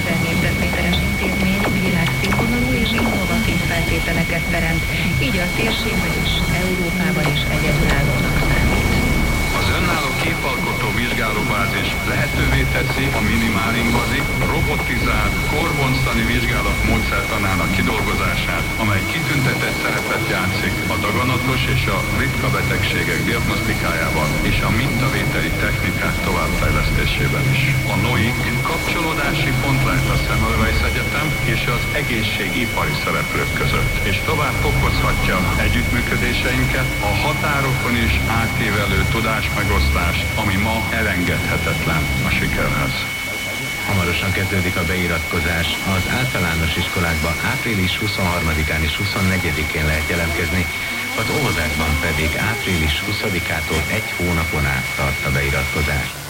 2000 négyzetméteres intézmény világszínvonalú és innovatív feltételeket teremt, így a térségben is, Európában is egyedülállónak számít. Az önálló képalkotó vizsgálóbázis lehetővé teszi a minimálinvaziv, robotizált, kórbonctani vizsgálat módszertanának kidolgozását, amely kitüntetett szerepet játszik a daganatos és a ritka betegségek diagnosztikájában és a mintavételi technikák továbbfejlesztésében is. A NOIC kapcsolódási pont lehet a Semmelweis Egyetem és az egészségipari szereplők között, és tovább fokozhatja együttműködéseinket a határokon is átívelő tudásmegosztást, ami ma elengedhetetlen a sikerhez. Hamarosan kezdődik a beiratkozás. Az általános iskolákban április 23-án és 24-én lehet jelentkezni, az óvodákban pedig április 20-ától egy hónapon át tart a beiratkozás.